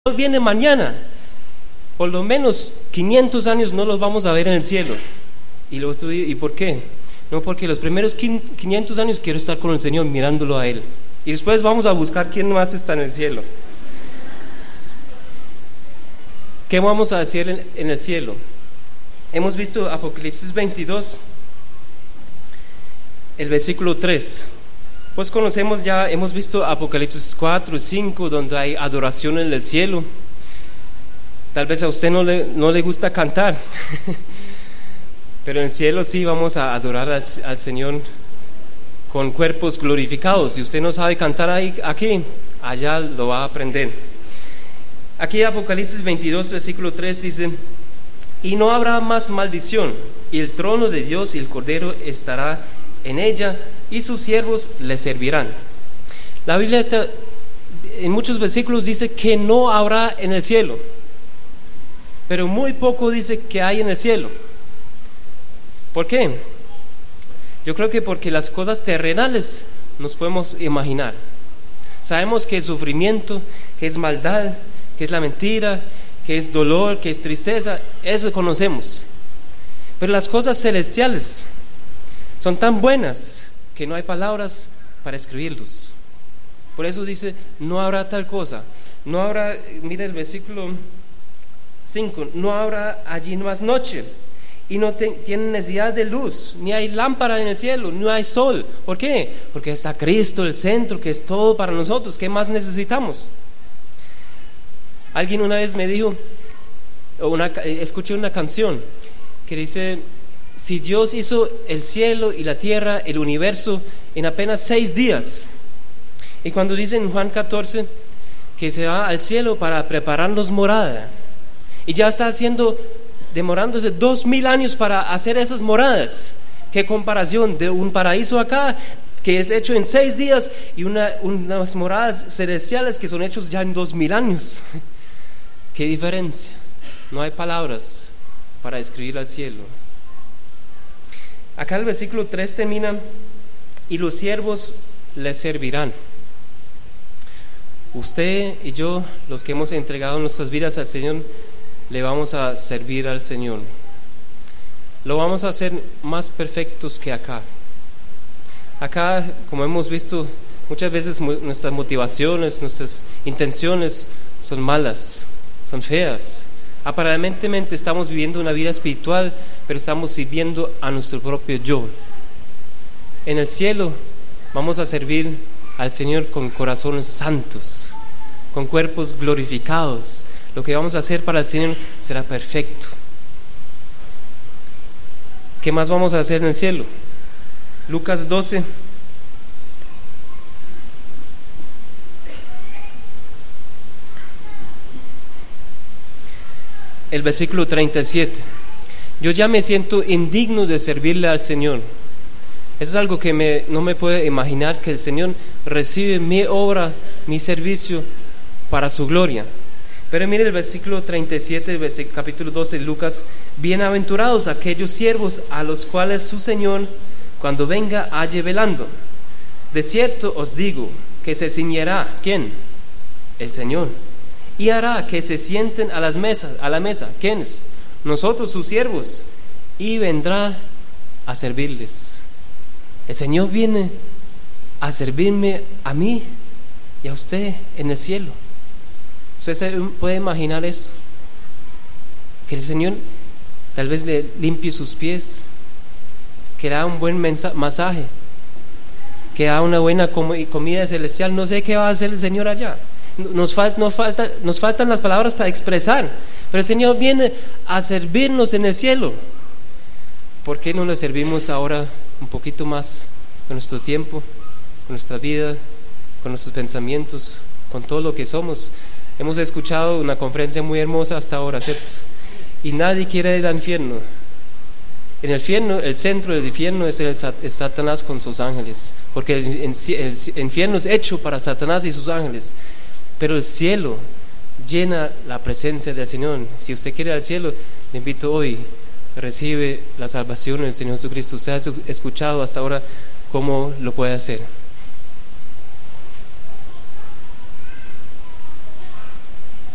viene mañana, por lo menos 500 años no los vamos a ver en el cielo. ¿Y por qué? No, porque los primeros 500 años quiero estar con el Señor mirándolo a Él. Y después vamos a buscar quién más está en el cielo. ¿Qué vamos a hacer en el cielo? Hemos visto Apocalipsis 22, el versículo 3. Pues conocemos ya, hemos visto Apocalipsis 4 y 5, donde hay adoración en el cielo. Tal vez a usted no le gusta cantar, pero en el cielo sí vamos a adorar al Señor con cuerpos glorificados. Si usted no sabe cantar aquí, allá lo va a aprender. Aquí Apocalipsis 22, versículo 3 dice: y no habrá más maldición, y el trono de Dios y el Cordero estará en ella, y sus siervos le servirán. La Biblia en muchos versículos dice que no habrá en el cielo, pero muy poco dice que hay en el cielo. ¿Por qué? Yo creo que porque las cosas terrenales nos podemos imaginar. Sabemos que es sufrimiento, que es maldad, que es la mentira, que es dolor, que es tristeza, eso conocemos. Pero las cosas celestiales son tan buenas que no hay palabras para escribirlos. Por eso dice, no habrá tal cosa. No habrá, mire el versículo 5, no habrá allí más noche, y no tienen necesidad de luz, ni hay lámpara en el cielo, no hay sol. ¿Por qué? Porque está Cristo, el centro, que es todo para nosotros. ¿Qué más necesitamos? Alguien una vez me dijo, escuché una canción que dice: si Dios hizo el cielo y la tierra, el universo, en apenas 6 días, y cuando dice en Juan 14 que se va al cielo para prepararnos morada, y ya está demorándose 2000 años para hacer esas moradas, ¿qué comparación de un paraíso acá que es hecho en 6 días y unas moradas celestiales que son hechos ya en 2000 años? ¿Qué diferencia? No hay palabras para describir al cielo. Acá el versículo 3 termina: y los siervos le servirán. Usted y yo, los que hemos entregado nuestras vidas al Señor, le vamos a servir al Señor. Lo vamos a hacer más perfectos que acá. Acá, como hemos visto, muchas veces nuestras motivaciones, nuestras intenciones son malas, son feas. Aparentemente estamos viviendo una vida espiritual, pero estamos sirviendo a nuestro propio yo. En el cielo vamos a servir al Señor con corazones santos, con cuerpos glorificados. Lo que vamos a hacer para el Señor será perfecto. ¿Qué más vamos a hacer en el cielo? Lucas 12. El versículo 37. Yo ya me siento indigno de servirle al Señor. Eso es algo que no me puedo imaginar, que el Señor recibe mi obra, mi servicio para su gloria. Pero mire el versículo 37 del capítulo 12 de Lucas: bienaventurados aquellos siervos a los cuales su Señor, cuando venga, halle velando. De cierto os digo que se ciñerá, ¿quién? El Señor, y hará que se sienten a la mesa, ¿quiénes? Nosotros, sus siervos, y vendrá a servirles. El Señor viene a servirme a mí y a usted en el cielo. ¿Usted se puede imaginar esto? Que el Señor tal vez le limpie sus pies, que le haga un buen masaje, que haga una buena comida celestial. No sé qué va a hacer el Señor allá. Nos faltan las palabras para expresar, pero el Señor viene a servirnos en el cielo. ¿Por qué no le servimos ahora un poquito más con nuestro tiempo, con nuestra vida, con nuestros pensamientos, con todo lo que somos? Hemos escuchado una conferencia muy hermosa hasta ahora, ¿cierto? Y nadie quiere ir al infierno. En el infierno, el centro del infierno es Satanás con sus ángeles, porque el infierno es hecho para Satanás y sus ángeles. Pero el cielo llena la presencia del Señor. Si usted quiere ir al cielo, le invito hoy: recibe la salvación del Señor Jesucristo. Usted ha escuchado hasta ahora cómo lo puede hacer.